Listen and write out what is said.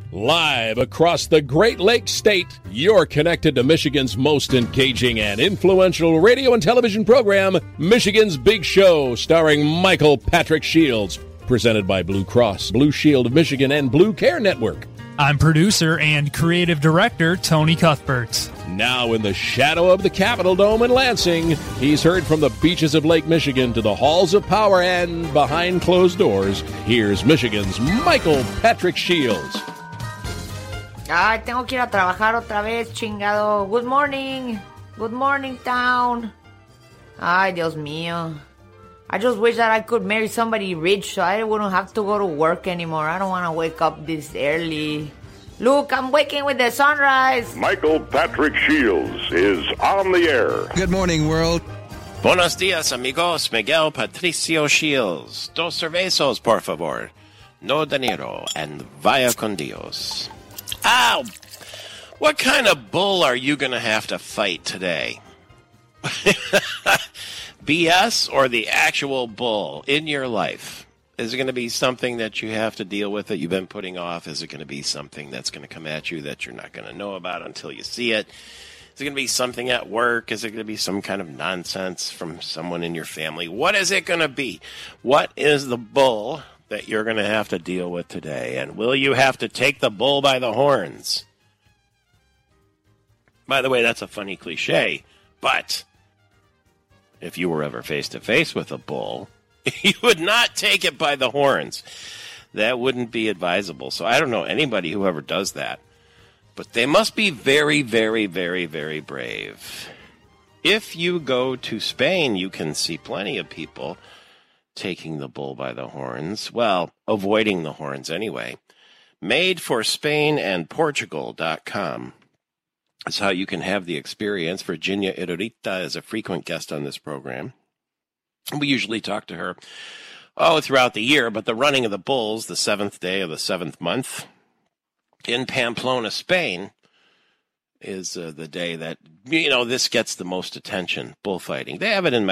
Live across the Great Lakes State, you're connected to Michigan's most engaging and influential radio and television program, Michigan's Big Show, starring Michael Patrick Shields, presented by Blue Cross, Blue Shield of Michigan, and Blue Care Network. I'm producer and creative director Tony Cuthbert. Now in the shadow of the Capitol Dome in Lansing, he's heard from the beaches of Lake Michigan to the halls of power and behind closed doors. Here's Michigan's Michael Patrick Shields. Ay, tengo que ir a trabajar otra vez, chingado. Good morning. Good morning, town. Ay, Dios mío. I just wish that I could marry somebody rich so I wouldn't have to go to work anymore. I don't want to wake up this early. Look, I'm waking with the sunrise. Michael Patrick Shields is on the air. Good morning, world. Buenos dias, amigos. Miguel Patricio Shields. Dos cervezos, por favor. No dinero, and vaya con Dios. Ow! What kind of bull are you going to have to fight today? BS or the actual bull in your life? Is it going to be something that you have to deal with that you've been putting off? Is it going to be something that's going to come at you that you're not going to know about until you see it? Is it going to be something at work? Is it going to be some kind of nonsense from someone in your family? What is it going to be? What is the bull that you're going to have to deal with today? And will you have to take the bull by the horns? By the way, that's a funny cliche, but if you were ever face-to-face with a bull, you would not take it by the horns. That wouldn't be advisable. So I don't know anybody who ever does that. But they must be very, very, very, very brave. If you go to Spain, you can see plenty of people taking the bull by the horns. Well, avoiding the horns anyway. MadeForSpainAndPortugal.com is how you can have the experience. Virginia Irurita is a frequent guest on this program. We usually talk to her, throughout the year, but the running of the bulls, the 7th day of the 7th month, in Pamplona, Spain, is the day that, this gets the most attention, bullfighting. They have it in